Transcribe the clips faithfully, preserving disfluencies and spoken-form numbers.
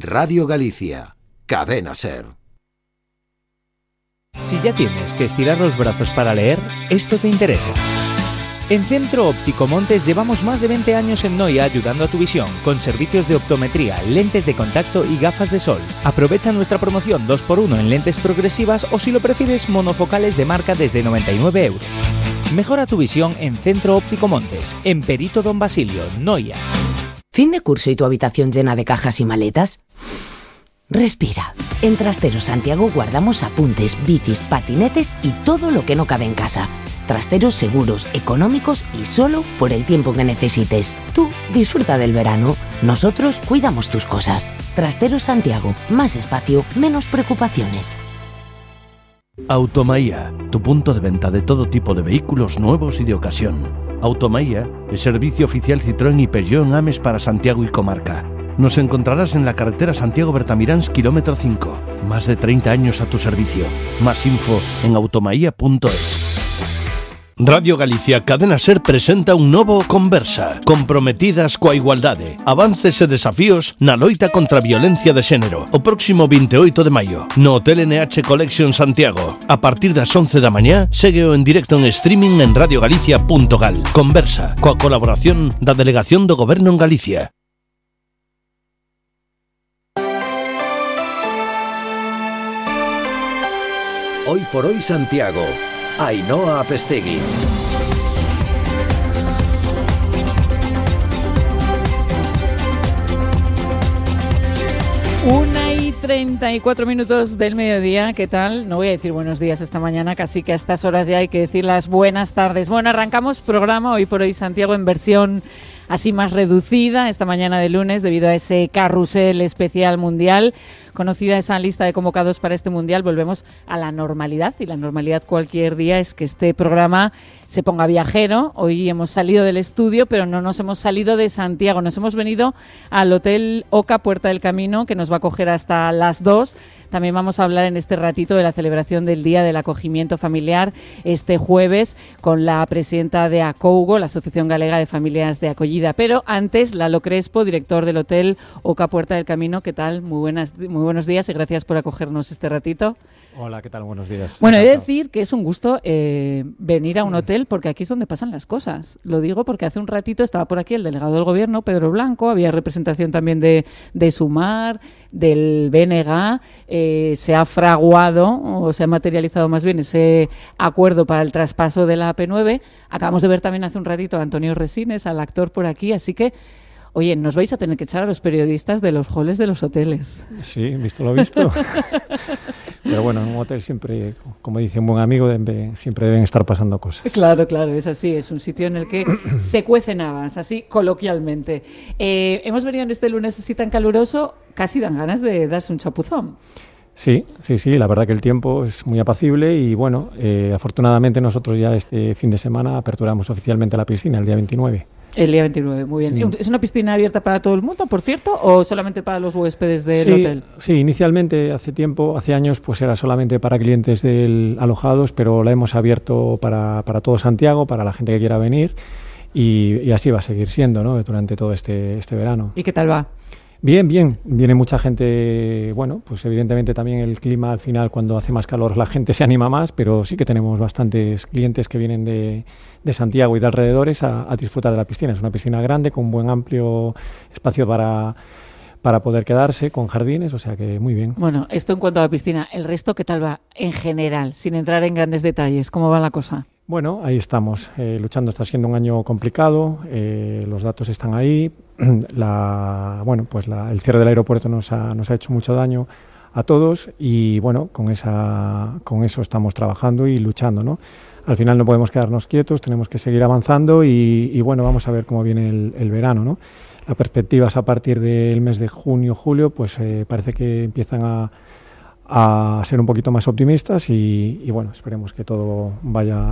Radio Galicia, Cadena SER. Si ya tienes que estirar los brazos para leer, esto te interesa. En Centro Óptico Montes llevamos más de veinte años en Noia ayudando a tu visión, con servicios de optometría, lentes de contacto y gafas de sol. Aprovecha nuestra promoción dos por uno en lentes progresivas o, si lo prefieres, monofocales de marca desde noventa y nueve euros. Mejora tu visión en Centro Óptico Montes, en Perito Don Basilio, Noia. ¿Fin de curso y tu habitación llena de cajas y maletas? Respira. En Trasteros Santiago guardamos apuntes, bicis, patinetes y todo lo que no cabe en casa. Trasteros seguros, económicos y solo por el tiempo que necesites. Tú disfruta del verano. Nosotros cuidamos tus cosas. Trasteros Santiago. Más espacio, menos preocupaciones. Automaía, tu punto de venta de todo tipo de vehículos nuevos y de ocasión. Automaía, el servicio oficial Citroën y Peugeot en Ames para Santiago y comarca. Nos encontrarás en la carretera Santiago-Bertamiráns, kilómetro cinco. Más de treinta años a tu servicio. Más info en automaía punto es. Radio Galicia Cadena SER presenta un novo Conversa, comprometidas coa igualdade, avances e desafíos na loita contra a violencia de xénero, o próximo veintioito de maio, no Hotel N H Collection Santiago. A partir das once da mañá, ségueo en directo en streaming en radio galicia punto gal. Conversa, coa colaboración da Delegación do Goberno en Galicia. Hoy por hoy Santiago. Ainhoa Apestegui. Una y treinta y cuatro minutos del mediodía, ¿qué tal? No voy a decir buenos días esta mañana, casi que a estas horas ya hay que decir las buenas tardes. Bueno, arrancamos programa Hoy por Hoy Santiago en versión así más reducida esta mañana de lunes debido a ese carrusel especial mundial. Conocida esa lista de convocados para este mundial, volvemos a la normalidad, y la normalidad cualquier día es que este programa se ponga viajero. Hoy hemos salido del estudio, pero no nos hemos salido de Santiago, nos hemos venido al Hotel Oca Puerta del Camino, que nos va a acoger hasta las dos. También vamos a hablar en este ratito de la celebración del Día del Acogimiento Familiar este jueves con la presidenta de ACOUGO, la Asociación Galega de Familias de Acollida. Pero antes, Lalo Crespo, director del Hotel Oca Puerta del Camino. ¿Qué tal? Muy buenas, muy buenos días y gracias por acogernos este ratito. Hola, ¿qué tal? Buenos días. Bueno, he de decir que es un gusto eh, venir a un hotel porque aquí es donde pasan las cosas. Lo digo porque hace un ratito estaba por aquí el delegado del Gobierno, Pedro Blanco, había representación también de, de Sumar, del B N G, eh, se ha fraguado o se ha materializado más bien ese acuerdo para el traspaso de la A P nueve. Acabamos de ver también hace un ratito a Antonio Resines, al actor por aquí, así que oye, nos vais a tener que echar a los periodistas de los halls de los hoteles. Sí, visto lo visto. Pero bueno, en un hotel siempre, como dice un buen amigo, debe, siempre deben estar pasando cosas. Claro, claro, es así. Es un sitio en el que se cuecen habas, así coloquialmente. Eh, hemos venido en este lunes así tan caluroso, casi dan ganas de darse un chapuzón. Sí, sí, sí, la verdad que el tiempo es muy apacible y bueno, eh, afortunadamente nosotros ya este fin de semana aperturamos oficialmente la piscina el día veintinueve. El día veintinueve, muy bien. Mm. ¿Es una piscina abierta para todo el mundo, por cierto, o solamente para los huéspedes del sí, hotel? Sí, inicialmente, hace tiempo, hace años, pues era solamente para clientes del alojados, pero la hemos abierto para, para todo Santiago, para la gente que quiera venir, y, y así va a seguir siendo, ¿no?, durante todo este, este verano. ¿Y qué tal va? Bien, bien. Viene mucha gente, bueno, pues evidentemente también el clima al final, cuando hace más calor, la gente se anima más, pero sí que tenemos bastantes clientes que vienen de, de Santiago y de alrededores a, a disfrutar de la piscina. Es una piscina grande, con un buen amplio espacio para, para poder quedarse, con jardines, o sea que muy bien. Bueno, esto en cuanto a la piscina. ¿El resto qué tal va en general, sin entrar en grandes detalles? ¿Cómo va la cosa? Bueno, ahí estamos, eh, luchando. Está siendo un año complicado, eh, los datos están ahí. La, bueno, pues la, el cierre del aeropuerto nos ha, nos ha hecho mucho daño a todos y bueno, con esa, con eso estamos trabajando y luchando, ¿no? Al final no podemos quedarnos quietos, tenemos que seguir avanzando y, y bueno, vamos a ver cómo viene el, el verano, ¿no? Las perspectivas a partir del mes de junio, julio, pues eh, parece que empiezan a, a ser un poquito más optimistas y, y bueno, esperemos que todo vaya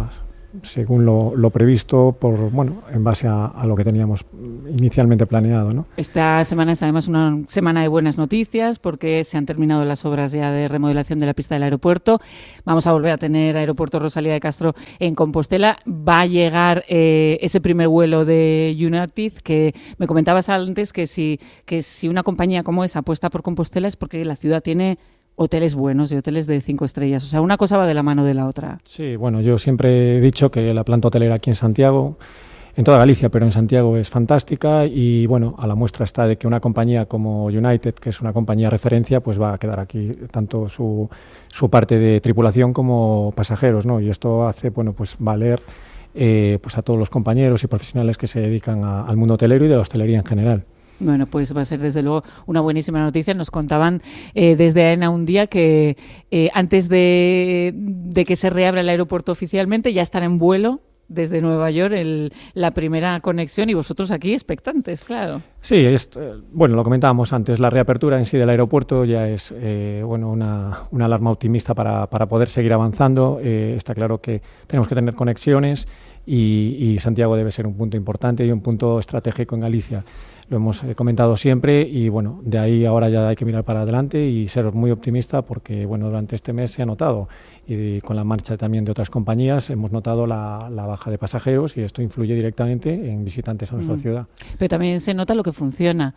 según lo, lo previsto, por bueno, en base a, a lo que teníamos inicialmente planeado, ¿no? Esta semana es además una semana de buenas noticias porque se han terminado las obras ya de remodelación de la pista del aeropuerto. Vamos a volver a tener Aeropuerto Rosalía de Castro en Compostela. Va a llegar eh, ese primer vuelo de United, que me comentabas antes que si, que si una compañía como esa apuesta por Compostela es porque la ciudad tiene hoteles buenos y hoteles de cinco estrellas. O sea, una cosa va de la mano de la otra. Sí, bueno, yo siempre he dicho que la planta hotelera aquí en Santiago, en toda Galicia, pero en Santiago es fantástica y, bueno, a la muestra está de que una compañía como United, que es una compañía referencia, pues va a quedar aquí tanto su, su parte de tripulación como pasajeros, ¿no? Y esto hace, bueno, pues valer eh, pues a todos los compañeros y profesionales que se dedican a, al mundo hotelero y de la hostelería en general. Bueno, pues va a ser desde luego una buenísima noticia. Nos contaban eh, desde AENA un día que eh, antes de, de que se reabra el aeropuerto oficialmente ya estará en vuelo desde Nueva York el, la primera conexión y vosotros aquí expectantes, claro. Sí, es, eh, bueno, lo comentábamos antes, la reapertura en sí del aeropuerto ya es eh, bueno, una, una alarma optimista para, para poder seguir avanzando. Eh, está claro que tenemos que tener conexiones y, y Santiago debe ser un punto importante y un punto estratégico en Galicia. Lo hemos eh, comentado siempre y, bueno, de ahí ahora ya hay que mirar para adelante y ser muy optimista porque, bueno, durante este mes se ha notado y con la marcha también de otras compañías hemos notado la, la baja de pasajeros y esto influye directamente en visitantes a nuestra mm. ciudad. Pero también se nota lo que funciona.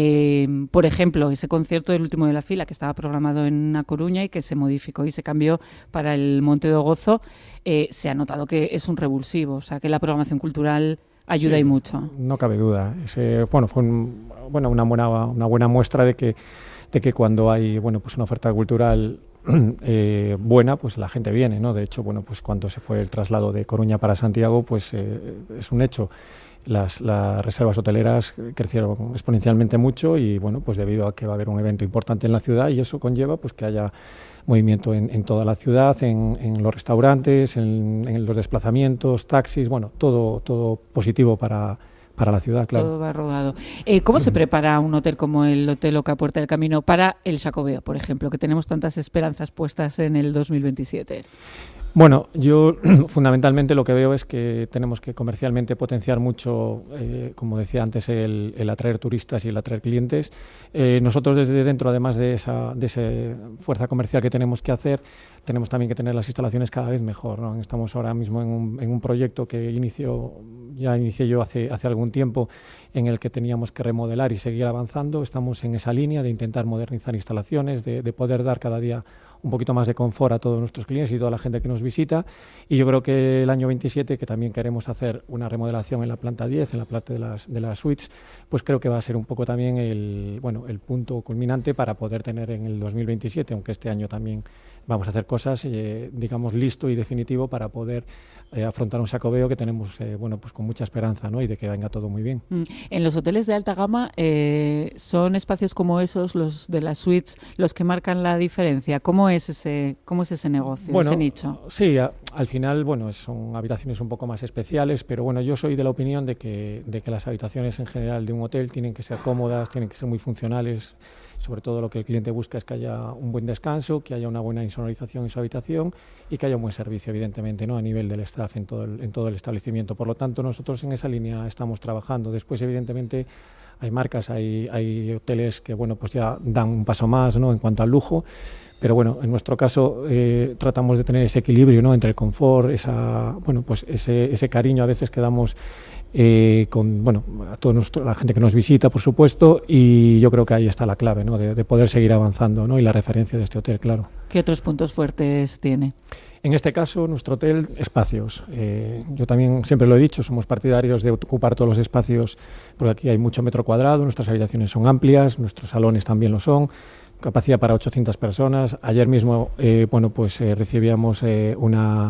Eh, por ejemplo, ese concierto del último de la fila que estaba programado en A Coruña y que se modificó y se cambió para el Monte do Gozo, eh, se ha notado que es un revulsivo, o sea, que la programación cultural ayuda sí, y mucho. No cabe duda. Ese, bueno, fue un, bueno, una buena una buena muestra de que de que cuando hay, bueno, pues una oferta cultural eh, buena, pues la gente viene, ¿no? De hecho, bueno, pues cuando se fue el traslado de Coruña para Santiago, pues eh, es un hecho. Las, las reservas hoteleras crecieron exponencialmente mucho y, bueno, pues debido a que va a haber un evento importante en la ciudad y eso conlleva pues que haya movimiento en, en toda la ciudad, en, en los restaurantes, en, en los desplazamientos, taxis, bueno, todo, todo positivo para, para la ciudad, claro. Todo va rodado. Eh, ¿Cómo se prepara un hotel como el Hotel Oca Puerta del Camino para el Xacobeo, por ejemplo, que tenemos tantas esperanzas puestas en el dos mil veintisiete? Bueno, yo fundamentalmente lo que veo es que tenemos que comercialmente potenciar mucho, eh, como decía antes, el, el atraer turistas y el atraer clientes. Eh, nosotros desde dentro, además de esa, de esa fuerza comercial que tenemos que hacer, tenemos también que tener las instalaciones cada vez mejor, ¿no? Estamos ahora mismo en un, en un proyecto que inició, ya inicié yo hace, hace algún tiempo, en el que teníamos que remodelar y seguir avanzando. Estamos en esa línea de intentar modernizar instalaciones, de, de poder dar cada día un poquito más de confort a todos nuestros clientes y toda la gente que nos visita. Y yo creo que el año veintisiete, que también queremos hacer una remodelación en la planta diez, en la planta de las, de las suites, pues creo que va a ser un poco también el, bueno, el punto culminante para poder tener en el dos mil veintisiete, aunque este año también vamos a hacer cosas, eh, digamos, listo y definitivo para poder eh, afrontar un Xacobeo que tenemos, eh, bueno, pues con mucha esperanza, ¿no? Y de que venga todo muy bien. Mm. En los hoteles de alta gama, eh, ¿son espacios como esos, los de las suites, los que marcan la diferencia? ¿Cómo es ese, cómo es ese negocio, bueno, ese nicho? Sí, a, al final, bueno, son habitaciones un poco más especiales, pero bueno, yo soy de la opinión de que, de que las habitaciones en general de un hotel tienen que ser cómodas, tienen que ser muy funcionales. Sobre todo lo que el cliente busca es que haya un buen descanso, que haya una buena insonorización en su habitación y que haya un buen servicio, evidentemente, ¿no? A nivel del staff en todo el, en todo el establecimiento. Por lo tanto, nosotros en esa línea estamos trabajando. Después, evidentemente, hay marcas, hay, hay hoteles que, bueno, pues ya dan un paso más, ¿no? En cuanto al lujo. Pero bueno, en nuestro caso eh, tratamos de tener ese equilibrio, ¿no? Entre el confort, esa, bueno, pues ese, ese cariño a veces que damos eh, con, bueno, a toda la gente que nos visita, por supuesto, y yo creo que ahí está la clave, ¿no? De, de poder seguir avanzando, ¿no? Y la referencia de este hotel, claro. ¿Qué otros puntos fuertes tiene? En este caso, nuestro hotel, espacios. Eh, yo también siempre lo he dicho, somos partidarios de ocupar todos los espacios, porque aquí hay mucho metro cuadrado, nuestras habitaciones son amplias, nuestros salones también lo son, capacidad para ochocientas personas. Ayer mismo, eh, bueno, pues eh, recibíamos eh, una,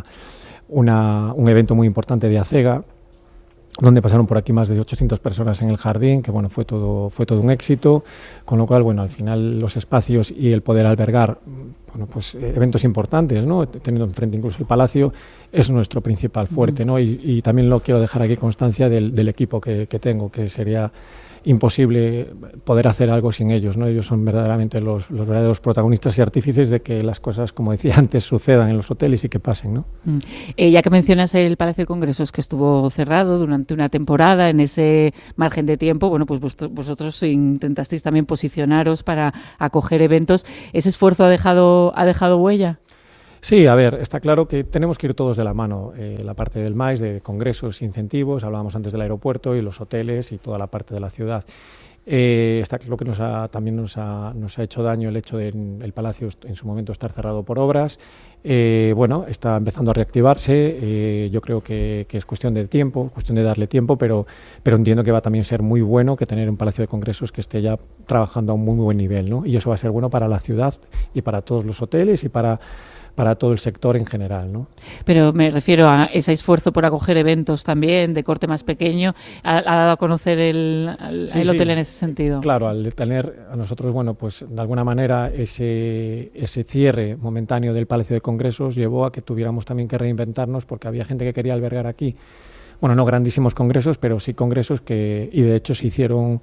una, un evento muy importante de ACEGA, donde pasaron por aquí más de ochocientas personas en el jardín, que bueno, fue todo fue todo un éxito, con lo cual, bueno, al final los espacios y el poder albergar, bueno, pues eh, eventos importantes, ¿no? Teniendo enfrente incluso el Palacio, es nuestro principal fuerte, ¿no? Y, y también lo quiero dejar aquí constancia del, del equipo que, que tengo, que sería imposible poder hacer algo sin ellos, ¿no? Ellos son verdaderamente los, los verdaderos protagonistas y artífices de que las cosas, como decía antes, sucedan en los hoteles y que pasen, ¿no? Mm. Eh, ya que mencionas el Palacio de Congresos, que estuvo cerrado durante una temporada, en ese margen de tiempo, bueno, pues vos, vosotros intentasteis también posicionaros para acoger eventos. ¿Ese esfuerzo ha dejado, ha dejado huella? Sí, a ver, está claro que tenemos que ir todos de la mano. Eh, la parte del M A I S, de congresos, incentivos, hablábamos antes del aeropuerto y los hoteles y toda la parte de la ciudad. Eh, está claro que nos ha, también nos ha, nos ha hecho daño el hecho de el Palacio en su momento estar cerrado por obras. Eh, bueno, está empezando a reactivarse. Eh, yo creo que, que es cuestión de tiempo, cuestión de darle tiempo, pero, pero entiendo que va a también ser muy bueno que tener un Palacio de Congresos que esté ya trabajando a un muy, muy buen nivel, ¿no? Y eso va a ser bueno para la ciudad y para todos los hoteles y para... para todo el sector en general, ¿no? Pero me refiero a ese esfuerzo por acoger eventos también de corte más pequeño, ha, ha dado a conocer el, el, sí, el hotel sí. En ese sentido. Claro, al tener a nosotros, bueno, pues de alguna manera ese, ese cierre momentáneo del Palacio de Congresos llevó a que tuviéramos también que reinventarnos porque había gente que quería albergar aquí, bueno, no grandísimos congresos, pero sí congresos que, y de hecho se hicieron...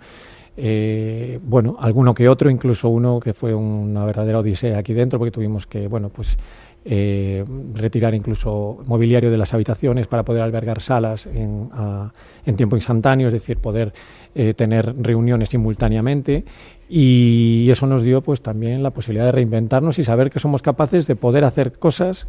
Eh, bueno, alguno que otro, incluso uno que fue una verdadera odisea aquí dentro porque tuvimos que, bueno, pues eh, retirar incluso mobiliario de las habitaciones para poder albergar salas en, a, en tiempo instantáneo, es decir, poder eh, tener reuniones simultáneamente y eso nos dio pues también la posibilidad de reinventarnos y saber que somos capaces de poder hacer cosas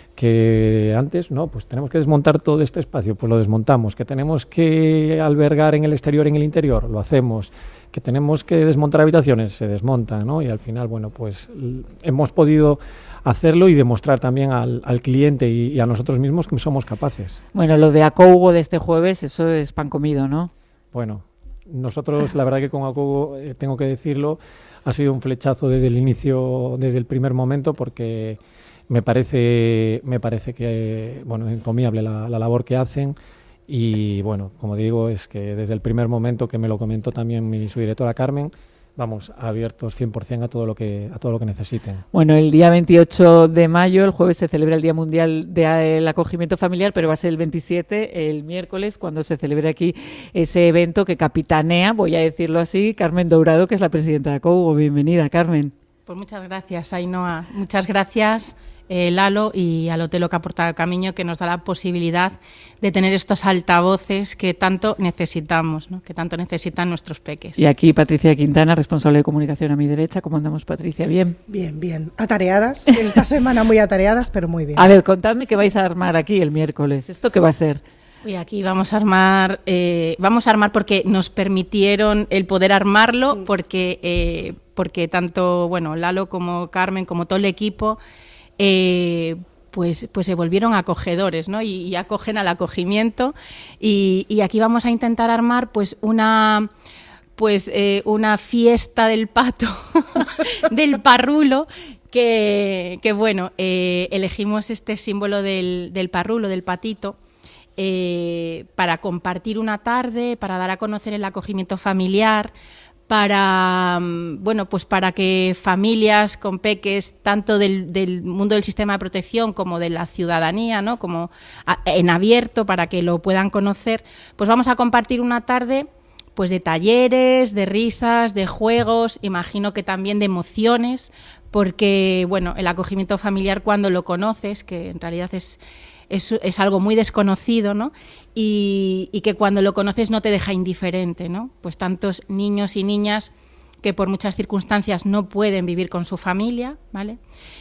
que antes, no, pues tenemos que desmontar todo este espacio, pues lo desmontamos, que tenemos que albergar en el exterior, en el interior, lo hacemos, que tenemos que desmontar habitaciones, se desmonta, ¿no? Y al final, bueno, pues hemos podido hacerlo y demostrar también al, al cliente y, y a nosotros mismos que somos capaces. Bueno, lo de Acougo de este jueves, eso es pan comido, ¿no? Bueno, nosotros, la verdad que con Acougo, eh, tengo que decirlo, ha sido un flechazo desde el inicio, desde el primer momento, porque... Me parece, me parece que bueno, es encomiable la, la labor que hacen y bueno, como digo, es que desde el primer momento que me lo comentó también mi subdirectora Carmen, vamos, abiertos cien por ciento a todo lo que a todo lo que necesiten. Bueno, el día veintiocho de mayo, el jueves, se celebra el Día Mundial del Acogimiento Familiar, pero va a ser el veintisiete, el miércoles, cuando se celebre aquí ese evento que capitanea, voy a decirlo así, Carmen Dourado, que es la presidenta de Acougo. Bienvenida, Carmen. Pues muchas gracias, Ainhoa. Muchas gracias, eh, Lalo, y al Hotel Oca Porta Camiño, que nos da la posibilidad de tener estos altavoces que tanto necesitamos, ¿no? Que tanto necesitan nuestros peques. Y aquí Patricia Quintana, responsable de comunicación a mi derecha. ¿Cómo andamos, Patricia? ¿Bien? Bien, bien. Atareadas. Esta semana muy atareadas, pero muy bien. A ver, contadme qué vais a armar aquí el miércoles. ¿Esto qué va a ser? Y aquí vamos a armar, eh, vamos a armar porque nos permitieron el poder armarlo, porque eh, porque tanto bueno Lalo como Carmen como todo el equipo eh, pues pues se volvieron acogedores, ¿no? Y, y acogen al acogimiento y, y aquí vamos a intentar armar pues una pues eh, una fiesta del pato del parrulo. Que, que bueno eh, elegimos este símbolo del, del parrulo, del patito. Eh, para compartir una tarde, para dar a conocer el acogimiento familiar, para bueno, pues para que familias con peques, tanto del, del mundo del sistema de protección como de la ciudadanía, ¿no? Como a, en abierto, para que lo puedan conocer, pues vamos a compartir una tarde pues de talleres, de risas, de juegos, imagino que también de emociones, porque bueno, el acogimiento familiar, cuando lo conoces, que en realidad es Es, es algo muy desconocido, ¿no? Y, y que cuando lo conoces no te deja indiferente, ¿no? Pues tantos niños y niñas que por muchas circunstancias no pueden vivir con su familia, ¿vale?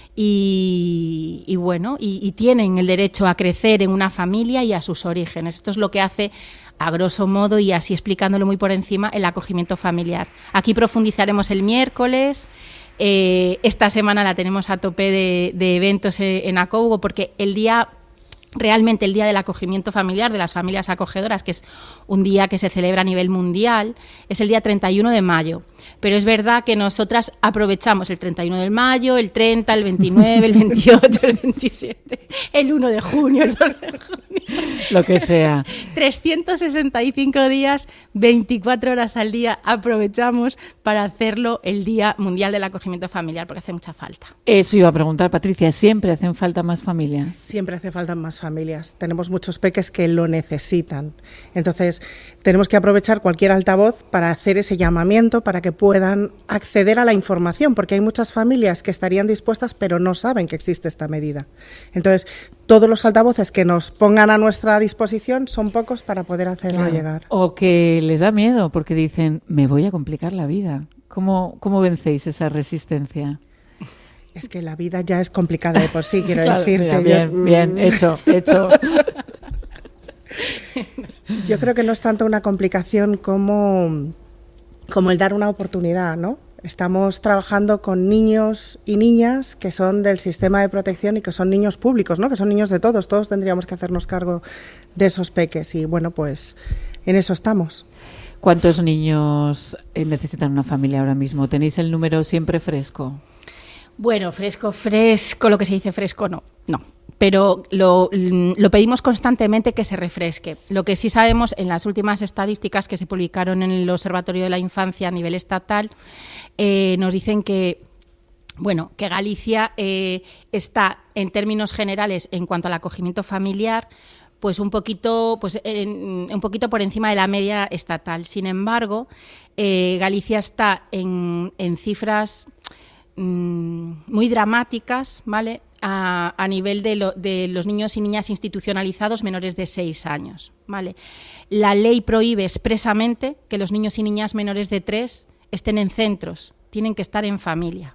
Y, y bueno, y, y tienen el derecho a crecer en una familia y a sus orígenes. Esto es lo que hace, a grosso modo, y así explicándolo muy por encima, el acogimiento familiar. Aquí profundizaremos el miércoles. Eh, esta semana la tenemos a tope de, de eventos en Acougo, porque el día... Realmente el Día del Acogimiento Familiar, de las familias acogedoras, que es un día que se celebra a nivel mundial, es el día treinta y uno de mayo. Pero es verdad que nosotras aprovechamos el treinta y uno de mayo, el treinta, el veintinueve, el veintiocho, el veintisiete, el uno de junio, el dos de junio. lo que sea. trescientos sesenta y cinco días, veinticuatro horas al día aprovechamos para hacerlo el Día Mundial del Acogimiento Familiar, porque hace mucha falta. Eso iba a preguntar, Patricia, ¿siempre hacen falta más familias? Siempre hace falta más familias. Tenemos muchos peques que lo necesitan. Entonces, tenemos que aprovechar cualquier altavoz para hacer ese llamamiento, para que puedan acceder a la información, porque hay muchas familias que estarían dispuestas, pero no saben que existe esta medida. Entonces, todos los altavoces que nos pongan a nuestra disposición son pocos para poder hacerlo Claro. llegar. O que les da miedo porque dicen, me voy a complicar la vida. ¿Cómo, cómo vencéis esa resistencia? Es que la vida ya es complicada de por sí, quiero Claro, decirte. mira, Yo- bien, bien, hecho, hecho. Yo creo que no es tanto una complicación como, como el dar una oportunidad, ¿no? Estamos trabajando con niños y niñas que son del sistema de protección y que son niños públicos, ¿no? Que son niños de todos, todos tendríamos que hacernos cargo de esos peques y bueno, pues en eso estamos. ¿Cuántos niños eh, necesitan una familia ahora mismo? ¿Tenéis el número siempre fresco? Bueno, fresco, fresco, lo que se dice fresco, no, no. Pero lo, lo pedimos constantemente que se refresque. Lo que sí sabemos en las últimas estadísticas que se publicaron en el Observatorio de la Infancia a nivel estatal, eh, nos dicen que, bueno, que Galicia eh, está, en términos generales, en cuanto al acogimiento familiar, pues un poquito, pues en, un poquito por encima de la media estatal. Sin embargo, eh, Galicia está en, en cifras mmm, muy dramáticas, ¿vale?, A, a nivel de, lo, de los niños y niñas institucionalizados menores de seis años. ¿Vale? La ley prohíbe expresamente que los niños y niñas menores de tres estén en centros, tienen que estar en familia.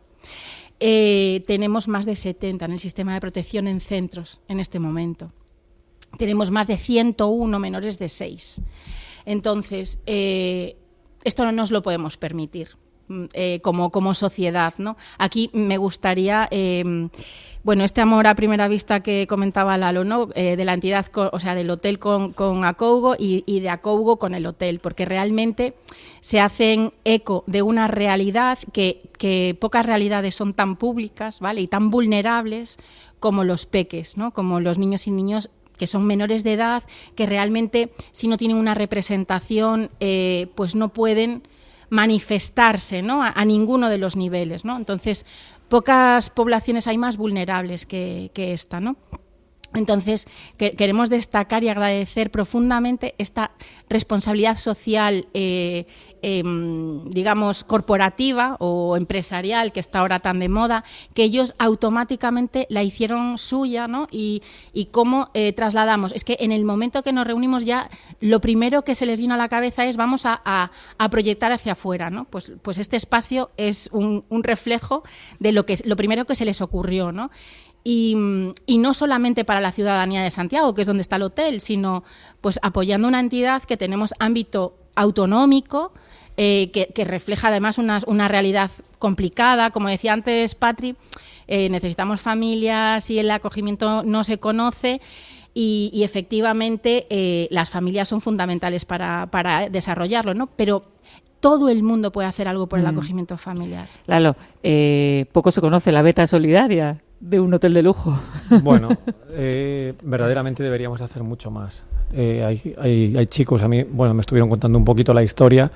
Eh, tenemos más de setenta en el sistema de protección en centros en este momento. Tenemos más de ciento uno menores de seis. Entonces, eh, esto no nos lo podemos permitir. Eh, como, como sociedad, ¿no? Aquí me gustaría, eh, bueno, este amor a primera vista que comentaba Lalo, ¿no? Eh, de la entidad, con, o sea, del hotel con, con Acougo y, y de Acougo con el hotel, porque realmente se hacen eco de una realidad que, que pocas realidades son tan públicas, ¿vale?, y tan vulnerables como los peques, ¿no?, como los niños y niños que son menores de edad, que realmente si no tienen una representación, eh, pues no pueden manifestarse, ¿no?, a, a ninguno de los niveles, ¿no? Entonces, pocas poblaciones hay más vulnerables que, que esta, ¿no? Entonces, que, queremos destacar y agradecer profundamente esta responsabilidad social, eh, eh, digamos, corporativa o empresarial, que está ahora tan de moda, que ellos automáticamente la hicieron suya, ¿no? Y, y cómo eh, trasladamos. Es que en el momento que nos reunimos ya, lo primero que se les vino a la cabeza es vamos a, a, a proyectar hacia afuera, ¿no? Pues, pues este espacio es un, un reflejo de lo, que, lo primero que se les ocurrió, ¿no? Y, y no solamente para la ciudadanía de Santiago, que es donde está el hotel, sino pues apoyando una entidad que tenemos ámbito autonómico, eh, que, que refleja además una, una realidad complicada. Como decía antes Patri, eh, necesitamos familias y el acogimiento no se conoce. Y, y efectivamente eh, las familias son fundamentales para, para desarrollarlo, ¿no? Pero todo el mundo puede hacer algo por el acogimiento familiar. Lalo, eh, poco se conoce la beta solidaria de un hotel de lujo. Bueno, eh, verdaderamente deberíamos hacer mucho más. Eh, hay, hay, hay chicos, a mí, bueno, me estuvieron contando un poquito la historia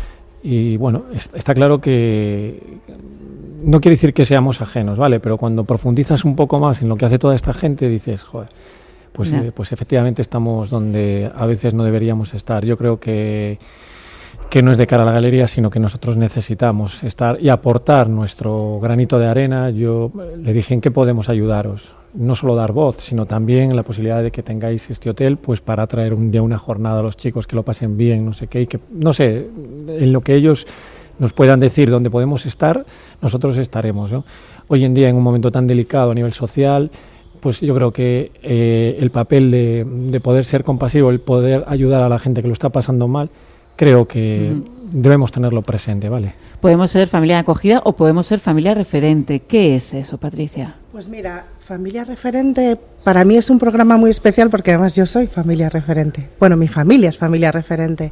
y, bueno, es, está claro que no quiere decir que seamos ajenos, ¿vale? Pero cuando profundizas un poco más en lo que hace toda esta gente, dices, joder, pues, no. eh, pues efectivamente estamos donde a veces no deberíamos estar. Yo creo que que no es de cara a la galería, sino que nosotros necesitamos estar y aportar nuestro granito de arena. Yo le dije en qué podemos ayudaros, no solo dar voz, sino también la posibilidad de que tengáis este hotel, pues para traer un día una jornada a los chicos, que lo pasen bien, no sé qué, y que, no sé, en lo que ellos nos puedan decir dónde podemos estar, nosotros estaremos, ¿no? Hoy en día, en un momento tan delicado a nivel social, pues yo creo que eh, el papel de, de poder ser compasivo, el poder ayudar a la gente que lo está pasando mal, creo que mm. debemos tenerlo presente, ¿vale? Podemos ser familia de acogida o podemos ser familia referente. ¿Qué es eso, Patricia? Pues mira, Familia Referente para mí es un programa muy especial porque además yo soy familia referente. Bueno, mi familia es familia referente.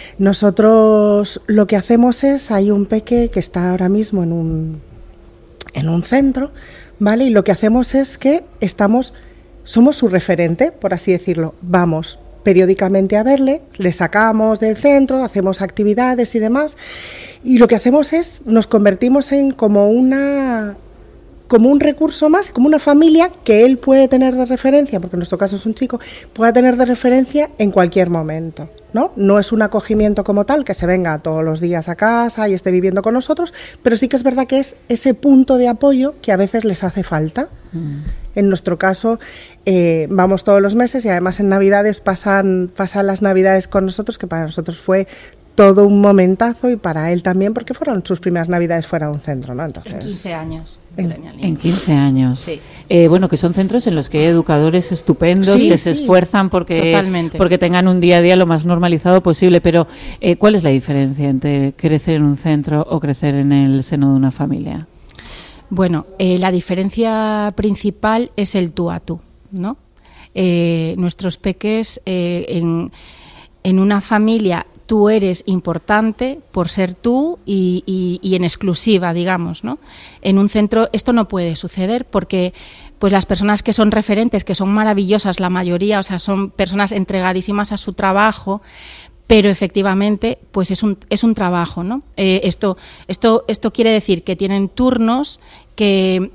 Nosotros lo que hacemos es, hay un peque que está ahora mismo en un, en un centro, ¿vale? Y lo que hacemos es que estamos somos su referente, por así decirlo. Vamos periódicamente a verle, le sacamos del centro, hacemos actividades y demás, y lo que hacemos es, nos convertimos en como una... como un recurso más, como una familia que él puede tener de referencia, porque en nuestro caso es un chico, pueda tener de referencia en cualquier momento, ¿no? No es un acogimiento como tal, que se venga todos los días a casa y esté viviendo con nosotros, pero sí que es verdad que es ese punto de apoyo que a veces les hace falta. Mm. En nuestro caso, eh, vamos todos los meses y además en Navidades pasan, pasan las Navidades con nosotros, que para nosotros fue todo un momentazo, y para él también, porque fueron sus primeras Navidades fuera de un centro, ¿no? Entonces, en quince años. En, en quince años. Sí. Eh, bueno, que son centros en los que hay educadores estupendos, sí, que sí. se esfuerzan porque, porque tengan un día a día lo más normalizado posible, pero eh, ¿cuál es la diferencia entre crecer en un centro o crecer en el seno de una familia? Bueno, eh, la diferencia principal es el tú a tú, ¿no? Eh, nuestros peques eh, en, en una familia tú eres importante por ser tú y, y, y en exclusiva, digamos, ¿no? En un centro esto no puede suceder porque pues las personas que son referentes, que son maravillosas, la mayoría, o sea, son personas entregadísimas a su trabajo, pero efectivamente pues es un es un trabajo, ¿no? Eh, esto esto esto quiere decir que tienen turnos que